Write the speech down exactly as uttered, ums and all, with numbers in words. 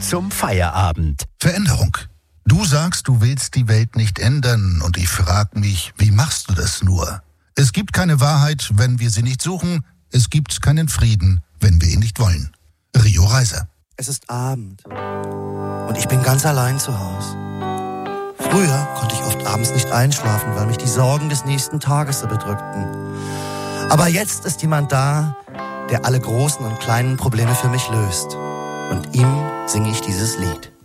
zum Feierabend. Veränderung. Du sagst, du willst die Welt nicht ändern und ich frag mich, wie machst du das nur? Es gibt keine Wahrheit, wenn wir sie nicht suchen. Es gibt keinen Frieden, wenn wir ihn nicht wollen. Rio Reiser. Es ist Abend und ich bin ganz allein zu Hause. Früher konnte ich oft abends nicht einschlafen, weil mich die Sorgen des nächsten Tages so bedrückten. Aber jetzt ist jemand da, der alle großen und kleinen Probleme für mich löst. Und ihm singe ich dieses Lied.